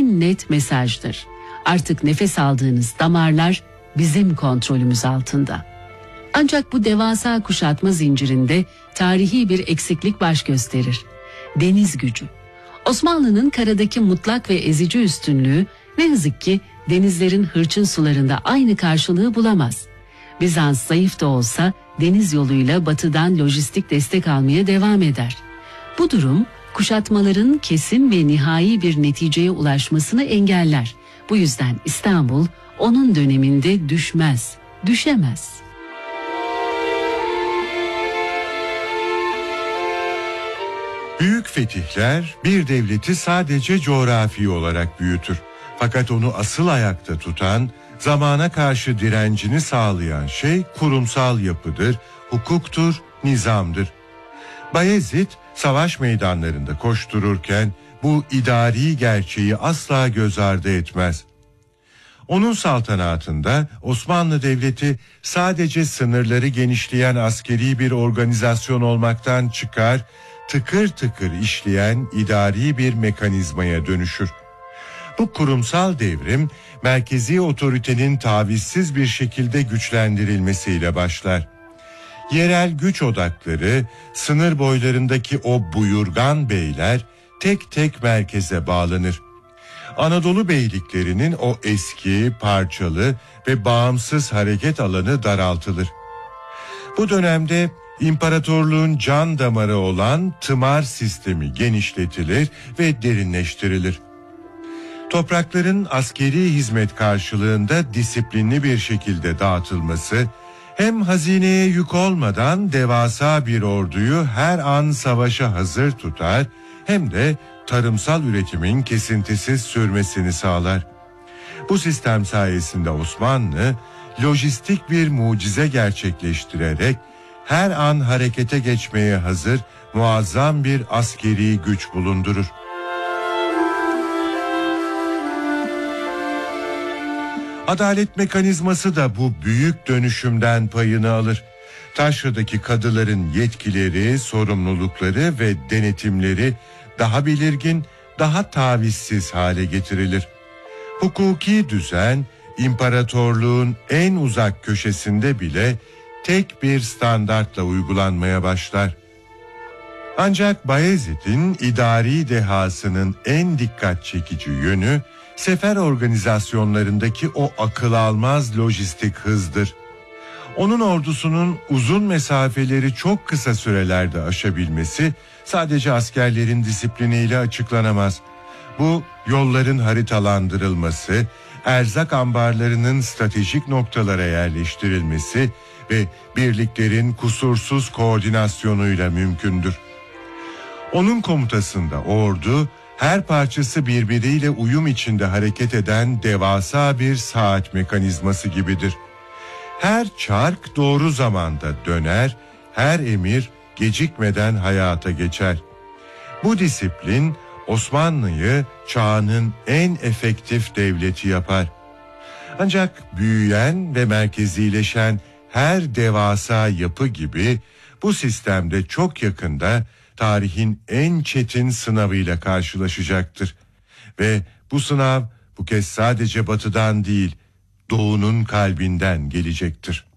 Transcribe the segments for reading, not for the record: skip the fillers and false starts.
en net mesajdır. Artık nefes aldığınız damarlar bizim kontrolümüz altında. Ancak bu devasa kuşatma zincirinde tarihi bir eksiklik baş gösterir. Deniz gücü. Osmanlı'nın karadaki mutlak ve ezici üstünlüğü ne yazık ki denizlerin hırçın sularında aynı karşılığı bulamaz. Bizans zayıf da olsa deniz yoluyla batıdan lojistik destek almaya devam eder. Bu durum kuşatmaların kesin ve nihai bir neticeye ulaşmasını engeller. Bu yüzden İstanbul onun döneminde düşemez. Büyük fetihler bir devleti sadece coğrafi olarak büyütür. Fakat onu asıl ayakta tutan, zamana karşı direncini sağlayan şey kurumsal yapıdır, hukuktur, nizamdır. Bayezid savaş meydanlarında koştururken bu idari gerçeği asla göz ardı etmez. Onun saltanatında Osmanlı Devleti sadece sınırları genişleyen askeri bir organizasyon olmaktan çıkar, tıkır tıkır işleyen idari bir mekanizmaya dönüşür. Bu kurumsal devrim, merkezi otoritenin tavizsiz bir şekilde güçlendirilmesiyle başlar. Yerel güç odakları, sınır boylarındaki o buyurgan beyler tek tek merkeze bağlanır. Anadolu beyliklerinin o eski, parçalı ve bağımsız hareket alanı daraltılır. Bu dönemde imparatorluğun can damarı olan tımar sistemi genişletilir ve derinleştirilir. Toprakların askeri hizmet karşılığında disiplinli bir şekilde dağıtılması, hem hazineye yük olmadan devasa bir orduyu her an savaşa hazır tutar, hem de tarımsal üretimin kesintisiz sürmesini sağlar. Bu sistem sayesinde Osmanlı, lojistik bir mucize gerçekleştirerek her an harekete geçmeye hazır muazzam bir askeri güç bulundurur. Adalet mekanizması da bu büyük dönüşümden payını alır. Taşra'daki kadıların yetkileri, sorumlulukları ve denetimleri daha belirgin, daha tavizsiz hale getirilir. Hukuki düzen, imparatorluğun en uzak köşesinde bile tek bir standartla uygulanmaya başlar. Ancak Bayezid'in idari dehasının en dikkat çekici yönü, sefer organizasyonlarındaki o akıl almaz lojistik hızdır. Onun ordusunun uzun mesafeleri çok kısa sürelerde aşabilmesi sadece askerlerin disipliniyle açıklanamaz. Bu yolların haritalandırılması, erzak ambarlarının stratejik noktalara yerleştirilmesi ve birliklerin kusursuz koordinasyonuyla mümkündür. Onun komutasında ordu, her parçası birbiriyle uyum içinde hareket eden devasa bir saat mekanizması gibidir. Her çark doğru zamanda döner, her emir gecikmeden hayata geçer. Bu disiplin Osmanlı'yı çağının en efektif devleti yapar. Ancak büyüyen ve merkezileşen her devasa yapı gibi bu sistemde çok yakında tarihin en çetin sınavıyla karşılaşacaktır. Ve bu sınav bu kez sadece batıdan değil, doğunun kalbinden gelecektir.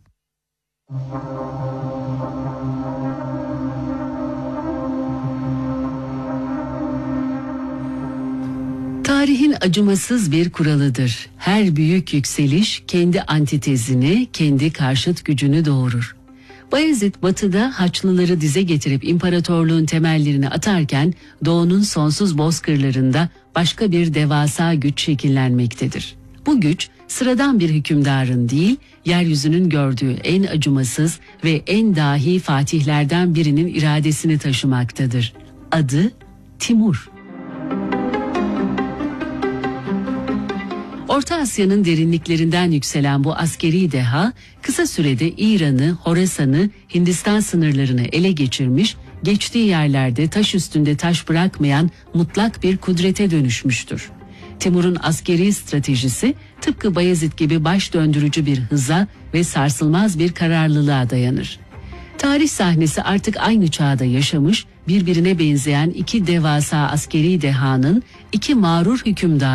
Tarihin acımasız bir kuralıdır. Her büyük yükseliş kendi antitezini, kendi karşıt gücünü doğurur. Bayezid batıda Haçlıları dize getirip imparatorluğun temellerini atarken doğunun sonsuz bozkırlarında başka bir devasa güç şekillenmektedir. Bu güç sıradan bir hükümdarın değil, yeryüzünün gördüğü en acımasız ve en dahi fatihlerden birinin iradesini taşımaktadır. Adı Timur. Orta Asya'nın derinliklerinden yükselen bu askeri deha, kısa sürede İran'ı, Horasan'ı, Hindistan sınırlarını ele geçirmiş, geçtiği yerlerde taş üstünde taş bırakmayan mutlak bir kudrete dönüşmüştür. Timur'un askeri stratejisi tıpkı Bayezid gibi baş döndürücü bir hıza ve sarsılmaz bir kararlılığa dayanır. Tarih sahnesi artık aynı çağda yaşamış, birbirine benzeyen iki devasa askeri dehanın, iki mağrur hükümdar